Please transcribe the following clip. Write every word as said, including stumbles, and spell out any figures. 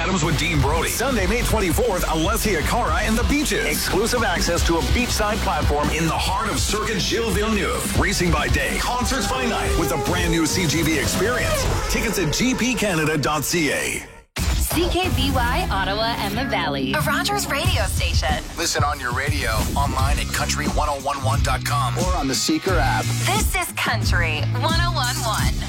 Adams with Dean Brody. Sunday, May twenty-fourth, Alessia Cara and the Beaches. Exclusive access to a beachside platform in the heart of Circuit Gilles Villeneuve. Racing by day, concerts by night with a brand new C G V experience. Tickets at g p canada dot c a. C K B Y, Ottawa and the Valley. A Rogers radio station. Listen on your radio, online at country ten eleven dot com, or on the Seeker app. This is Country ten eleven.